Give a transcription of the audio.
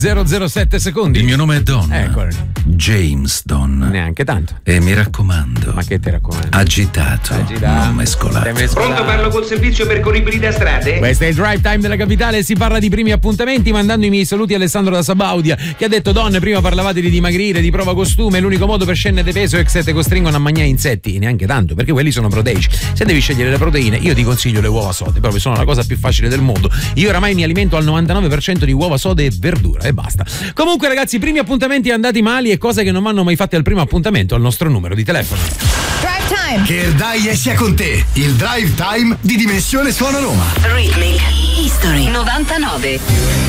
007 secondi. Il mio nome è Don. Eccolo. James Don. Neanche tanto. E mi raccomando. Ma che ti raccomando? Agitato. Non mescolato. Pronto, parlo col servizio percorribili da strade? Questo è il drive time della capitale. Si parla di primi appuntamenti, mandando i miei saluti a Alessandro da Sabaudia, che ha detto: Don, prima parlavate di dimagrire, di prova costume, l'unico modo per scendere di peso è che se te costringono a mangiare insetti. Neanche tanto, perché quelli sono proteici. Se devi scegliere le proteine, io ti consiglio le uova sode, proprio sono la cosa più facile del mondo. Io oramai mi alimento al 99% di uova sode e verdura e basta. Comunque ragazzi, primi appuntamenti andati mali e cose che non vanno mai fatte al primo appuntamento, al nostro numero di telefono. Drive Time. Che il Dai sia con te. Il Drive Time di Dimensione Suona Roma. Rhythmic History 99.